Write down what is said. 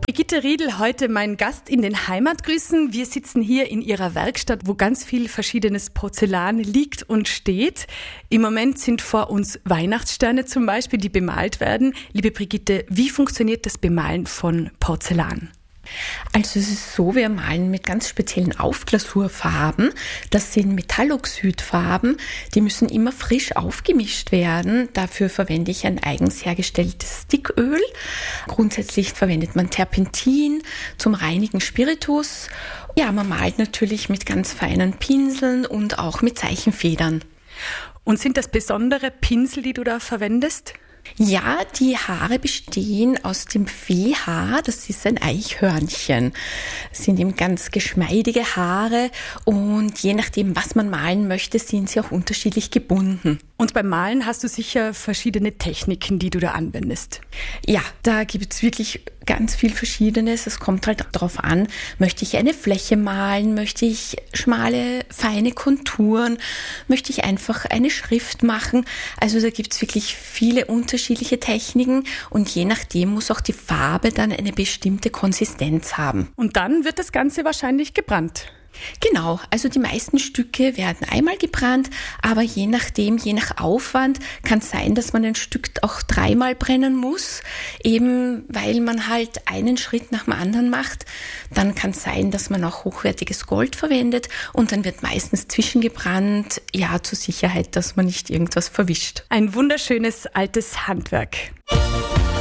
Brigitte Riedl, heute mein Gast in den Heimatgrüßen. Wir sitzen hier in ihrer Werkstatt, wo ganz viel verschiedenes Porzellan liegt und steht. Im Moment sind vor uns Weihnachtssterne zum Beispiel, die bemalt werden. Liebe Brigitte, wie funktioniert das Bemalen von Porzellan? Also es ist so, wir malen mit ganz speziellen Aufglasurfarben. Das sind Metalloxidfarben, die müssen immer frisch aufgemischt werden. Dafür verwende ich ein eigens hergestelltes Sticköl. Grundsätzlich verwendet man Terpentin, zum Reinigen Spiritus. Ja, man malt natürlich mit ganz feinen Pinseln und auch mit Zeichenfedern. Und sind das besondere Pinsel, die du da verwendest? Ja, die Haare bestehen aus dem Viehhaar, das ist ein Eichhörnchen. Das sind eben ganz geschmeidige Haare und je nachdem, was man malen möchte, sind sie auch unterschiedlich gebunden. Und beim Malen hast du sicher verschiedene Techniken, die du da anwendest. Ja, da gibt es wirklich ganz viel Verschiedenes. Es kommt halt darauf an, möchte ich eine Fläche malen, möchte ich schmale, feine Konturen, möchte ich einfach eine Schrift machen. Also da gibt es wirklich viele unterschiedliche Techniken und je nachdem muss auch die Farbe dann eine bestimmte Konsistenz haben. Und dann wird das Ganze wahrscheinlich gebrannt. Genau, also die meisten Stücke werden einmal gebrannt, aber je nachdem, je nach Aufwand kann es sein, dass man ein Stück auch dreimal brennen muss, eben weil man halt einen Schritt nach dem anderen macht. Dann kann es sein, dass man auch hochwertiges Gold verwendet und dann wird meistens zwischengebrannt, ja, zur Sicherheit, dass man nicht irgendwas verwischt. Ein wunderschönes altes Handwerk.